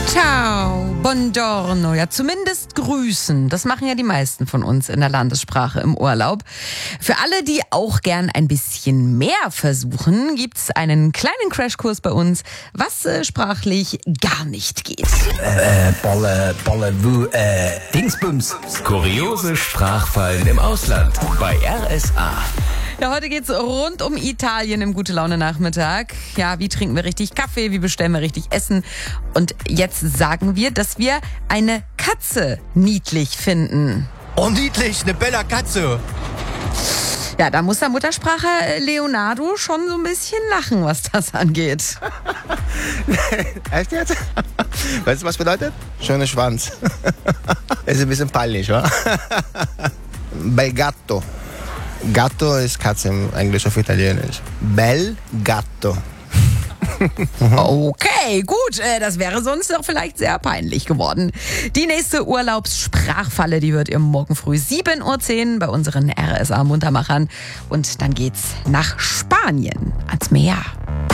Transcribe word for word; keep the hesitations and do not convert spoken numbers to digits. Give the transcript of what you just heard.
Ciao, buongiorno, ja zumindest grüßen. Das machen ja die meisten von uns in der Landessprache im Urlaub. Für alle, die auch gern ein bisschen mehr versuchen, gibt's einen kleinen Crashkurs bei uns, was äh, sprachlich gar nicht geht. Äh, Bolle, Bolle, Wu, äh, Dingsbums. Kuriose Sprachfallen im Ausland bei R S A. Ja, heute geht's rund um Italien im Gute-Laune-Nachmittag. Ja, wie trinken wir richtig Kaffee, wie bestellen wir richtig Essen? Und jetzt sagen wir, dass wir eine Katze niedlich finden. Oh, niedlich, eine bella Katze. Ja, da muss der Muttersprachler Leonardo schon so ein bisschen lachen, was das angeht. Echt jetzt? Weißt du, was bedeutet? Schöner Schwanz. Ist ein bisschen peinlich, wa? Bel gatto. Gatto ist Katze im Englisch auf Italienisch. Bel gatto. Okay, gut, äh, das wäre sonst doch vielleicht sehr peinlich geworden. Die nächste Urlaubssprachfalle, die hört ihr morgen früh sieben Uhr zehn bei unseren R S A Muntermachern. Und dann geht's nach Spanien, ans Meer.